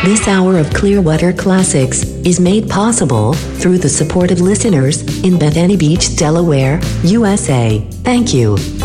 This hour of Clearwater Classics is made possible through the support of listeners in Bethany Beach, Delaware, USA. Thank you.